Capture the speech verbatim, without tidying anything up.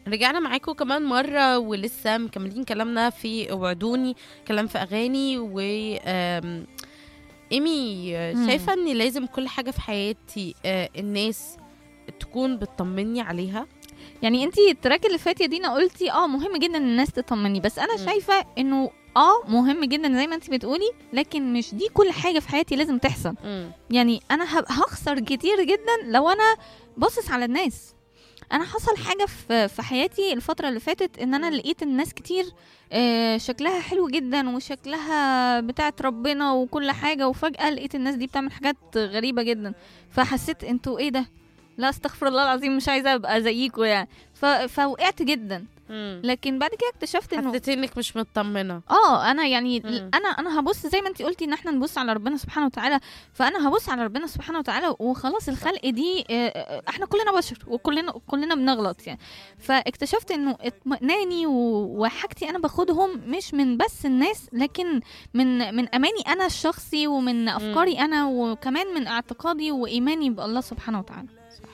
رجعنا معاكم كمان مرة ولسه مكملين كلامنا في وعدوني، كلام في أغاني. و آم، إيمي، مم. شايفة إن لازم كل حاجة في حياتي آه، الناس تكون بتطمني عليها. يعني انتي التراك اللي فات يا دينا قلتي اه مهم جدا ان الناس تطمني، بس انا مم. شايفه انه اه مهم جدا زي ما انتي بتقولي، لكن مش دي كل حاجه في حياتي لازم تحصل. مم. يعني انا هب- هخسر كتير جدا لو انا باصص على الناس. انا حصل حاجه في في حياتي الفتره اللي فاتت، ان انا مم. لقيت الناس كتير آه، شكلها حلو جدا وشكلها بتاعت ربنا وكل حاجه، وفجاه لقيت الناس دي بتعمل حاجات غريبه جدا. فحسيت انتوا ايه ده؟ لا استغفر الله العظيم، مش عايزه ابقى زيكوا يعني. ف... فوقعت جدا. مم. لكن بعد كده اكتشفت انه حسيت إنك مش مطمنة. اه انا يعني ال- مم. انا انا هبص زي ما انتي قلتي ان احنا نبص على ربنا سبحانه وتعالى. فانا هبص على ربنا سبحانه وتعالى وخلاص. صح. الخلق دي آه، آه، احنا كلنا بشر وكلنا كلنا بنغلط يعني. فاكتشفت انه اطمئناني و- وحاجتي انا باخدهم مش من بس الناس، لكن من من اماني انا الشخصي، ومن مم. افكاري انا، وكمان من اعتقادي وايماني بالله سبحانه وتعالى.